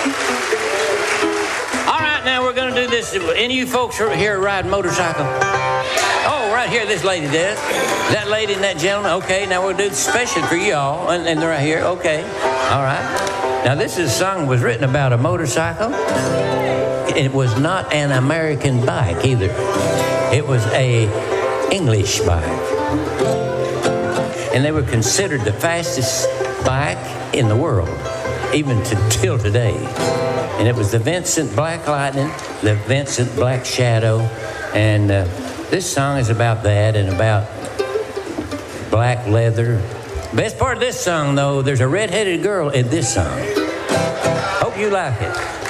All right, now we're going to do this. Any of you folks here ride motorcycle? Oh, right here, this lady does. That lady and that gentleman. Okay, now we'll do it special for y'all. And they're right here. Okay. All right. Now, this is a song that was written about a motorcycle. It was not an American bike either. It was a English bike. And they were considered the fastest bike in the world, even till today. And it was the Vincent Black Lightning, the Vincent Black Shadow. And this song is about that and about black leather. Best part of this song, though, there's a red-headed girl in this song. Hope you like it.